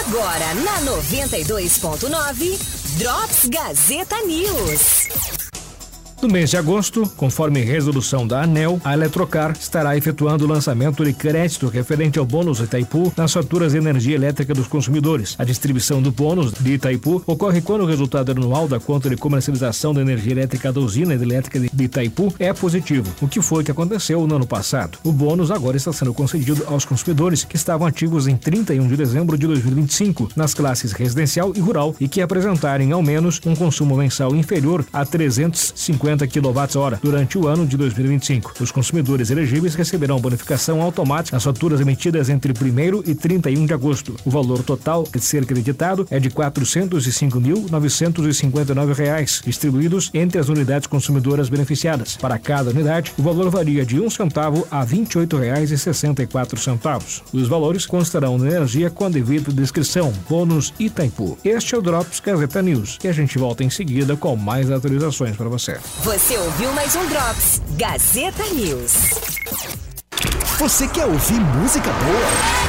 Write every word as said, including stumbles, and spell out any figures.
Agora na noventa e dois ponto nove, Drops Gazeta News. No mês de agosto, conforme resolução da ANEEL, a Eletrocar estará efetuando o lançamento de crédito referente ao bônus Itaipu nas faturas de energia elétrica dos consumidores. A distribuição do bônus de Itaipu ocorre quando o resultado anual da conta de comercialização da energia elétrica da usina elétrica de Itaipu é positivo, o que foi que aconteceu no ano passado. O bônus agora está sendo concedido aos consumidores que estavam ativos em trinta e um de dezembro de dois mil e vinte e cinco nas classes residencial e rural e que apresentarem ao menos um consumo mensal inferior a trezentos e cinquenta quilowatts-hora durante o ano de dois mil e vinte e cinco. Os consumidores elegíveis receberão bonificação automática nas faturas emitidas entre primeiro e trinta e um de agosto. O valor total a ser creditado é de quatrocentos e cinco mil, novecentos e cinquenta e nove reais, distribuídos entre as unidades consumidoras beneficiadas. Para cada unidade, o valor varia de um centavo a vinte e oito reais e sessenta e quatro centavos. Os valores constarão na energia com a devida descrição. Bônus Itaipu. Este é o Drops Gazeta News e a gente volta em seguida com mais atualizações para você. Você ouviu mais um Drops Gazeta News. Você quer ouvir música boa?